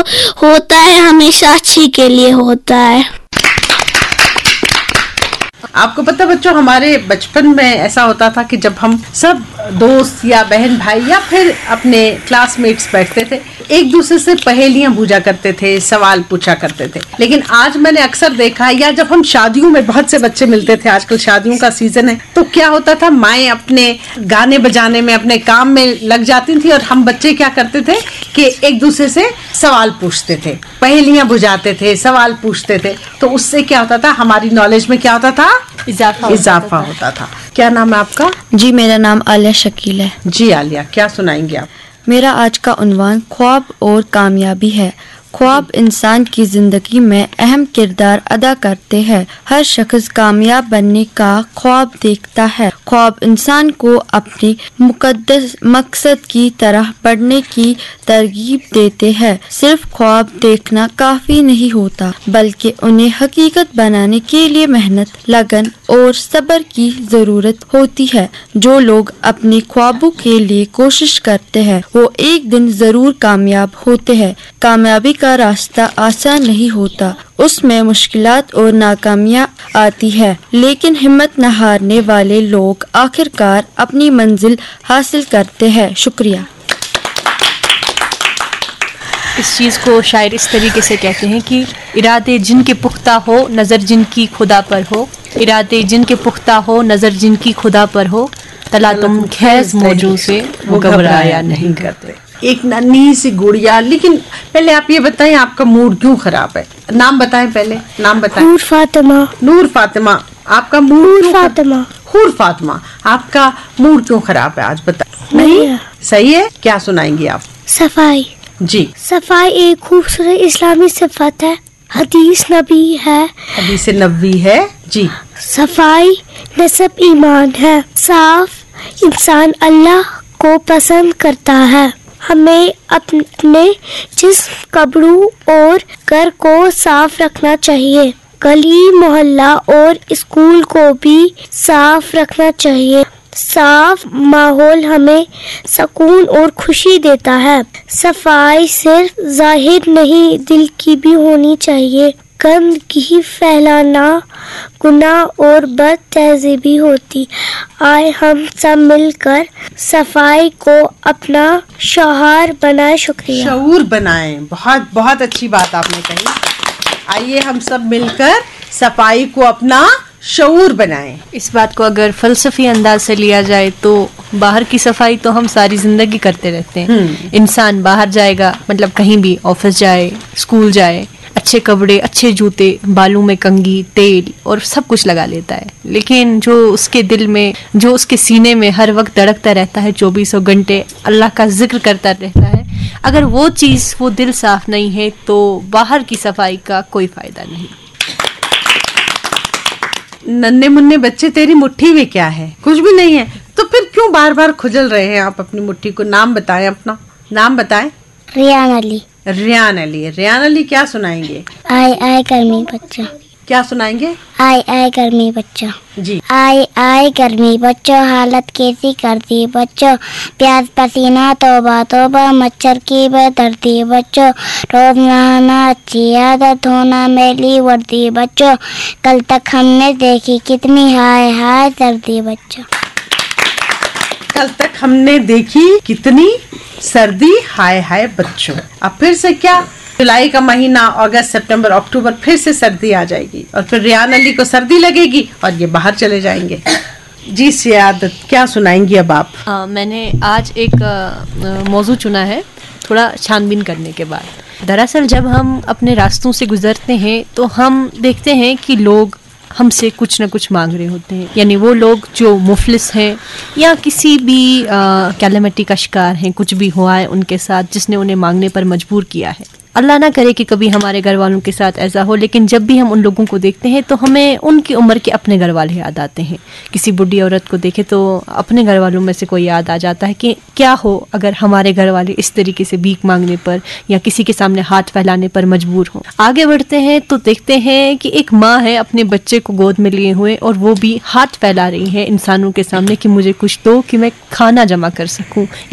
होता है हमेशा अच्छी के लिए होता है। आपको पता बच्चों, हमारे बचपन में ऐसा होता था कि जब हम सब दोस्त या बहन भाई या फिर अपने क्लासमेट्स बैठते थे, एक दूसरे से पहेलियां बूझा करते थे, सवाल पूछा करते थे। लेकिन आज मैंने अक्सर देखा है, या जब हम शादियों में बहुत से बच्चे मिलते थे, आजकल शादियों का सीजन है, तो क्या होता था, माएँ अपने गाने बजाने में, अपने काम में लग जाती थी और हम बच्चे क्या करते थे कि एक दूसरे से सवाल पूछते थे, पहेलियां बुझाते थे, सवाल पूछते थे। तो उससे क्या होता था, हमारी नॉलेज में क्या होता था, इजाफा होता था। क्या नाम है आपका? जी, मेरा नाम आलिया शकील है। जी आलिया, क्या सुनाएंगे आप? मेरा आज का उन्वान ख्वाब और कामयाबी है। ख्वाब इंसान की जिंदगी में अहम किरदार अदा करते हैं। हर शख्स कामयाब बनने का ख्वाब देखता है। ख्वाब इंसान को अपने मुकद्दस मकसद की तरह बढ़ने की तरगीब देते हैं। सिर्फ ख्वाब देखना काफी नहीं होता, बल्कि उन्हें हकीकत बनाने के लिए मेहनत, लगन और सब्र की जरूरत होती है। जो लोग अपने ख्वाबों के लिए कोशिश करते हैं, वो एक दिन जरूर कामयाब होते हैं। कामयाबी का रास्ता आसान नहीं होता, उसमें मुश्किलात और नाकामियां आती है, लेकिन हिम्मत न हारने वाले लोग आखिरकार अपनी मंजिल हासिल करते हैं। शुक्रिया। इस चीज़ को शायर इस तरीके से कहते हैं कि इरादे जिनके पुख्ता हो, नज़र जिनकी खुदा पर हो। इरादे जिनके पुख्ता हो, नज़र जिनकी खुदा पर हो, तला तुम खैज मौजों से वो घबराया नहीं करते। एक नन्ही सी गुड़िया। लेकिन पहले आप ये बताएं, आपका मूड क्यों खराब है? नाम बताएं, पहले नाम बताएं। नूर फातिमा। नूर फातिमा, आपका मूड? नूर फातिमा। हूर फातिमा, आपका मूड क्यों खराब है आज? बताएं। नहीं सही है। क्या सुनाएंगे आप? सफाई। जी, सफाई एक खूबसूरत इस्लामी सिफत है, हदीस नबी है। हदीस नबी है जी। सफाई नस्ब ईमान है। साफ इंसान अल्लाह को पसंद करता है। हमें अपने जिस्म, कपड़ों और घर को साफ रखना चाहिए। गली, मोहल्ला और स्कूल को भी साफ रखना चाहिए। साफ माहौल हमें सुकून और खुशी देता है। सफाई सिर्फ जाहिर नहीं, दिल की भी होनी चाहिए। गंदगी फैलाना गुनाह और बदतहजीबी होती। आए हम सब मिलकर सफाई को अपना शौहर बनाए। शुक्रिया। शऊर बनाएं। बहुत बहुत अच्छी बात आपने कही। आइए हम सब मिलकर सफाई को अपना शऊर बनाएं। इस बात को अगर फलसफी अंदाज से लिया जाए तो बाहर की सफाई तो हम सारी जिंदगी करते रहते हैं। इंसान बाहर जाएगा, मतलब कहीं भी ऑफिस जाए, स्कूल जाए, अच्छे कपड़े, अच्छे जूते, बालों में कंघी, तेल और सब कुछ लगा लेता है। लेकिन जो उसके दिल में, जो उसके सीने में हर वक्त धड़कता रहता है, 24 घंटे अल्लाह का जिक्र करता रहता है, अगर वो चीज़, वो दिल साफ नहीं है तो बाहर की सफाई का कोई फायदा नहीं। नन्हे मुन्ने बच्चे, तेरी मुट्ठी में क्या है? कुछ भी नहीं है, तो फिर क्यों बार बार खुजल रहे हैं आप अपनी मुट्ठी को? नाम बताएं, अपना नाम बताएं। रियान अली। रियान अली। रियान अली, क्या सुनाएंगे? आए आए गर्मी बच्चों। क्या सुनाएंगे? आए आए गर्मी बच्चों। जी। आए आए गर्मी बच्चों, हालत कैसी करती बच्चों, प्यास पसीना तौबा तौबा, मच्छर की बेदर्दी बच्चों, रोज नहाना अच्छी आदत, होना मैली वर्दी बच्चों, कल तक हमने देखी कितनी हाय हाय सर्दी बच्चों। कल तक हमने देखी कितनी सर्दी, हाय हाय बच्चों। अब फिर से क्या, जुलाई का महीना, अगस्त, सितंबर, अक्टूबर, फिर से सर्दी आ जाएगी और फिर रियान अली को सर्दी लगेगी और ये बाहर चले जाएंगे। जी सियादत, क्या सुनाएंगी अब आप? मैंने आज एक मौजू चुना है, थोड़ा छानबीन करने के बाद। दरअसल जब हम अपने रास्तों से गुजरते हैं तो हम देखते हैं कि लोग हमसे कुछ न कुछ मांग रहे होते हैं। यानी वो लोग जो मुफलिस हैं या किसी भी कैलेमिटी का शिकार हैं, कुछ भी हुआ है उनके साथ जिसने उन्हें मांगने पर मजबूर किया है। अल्लाह ना करे कि कभी हमारे घर वालों के साथ ऐसा हो, लेकिन जब भी हम उन लोगों को देखते हैं तो हमें उनकी उम्र के अपने घर वाले याद आते हैं। किसी बुढ़ी औरत को देखे तो अपने घर वालों में से कोई याद आ जाता है कि क्या हो अगर हमारे घर वाले इस तरीके से भीख मांगने पर या किसी के सामने हाथ फैलाने पर मजबूर हो। आगे बढ़ते हैं तो देखते हैं कि एक माँ है अपने बच्चे को गोद में लिए हुए और वो भी हाथ फैला रही है इंसानों के सामने कि मुझे कुछ दो कि मैं खाना जमा कर सकूं।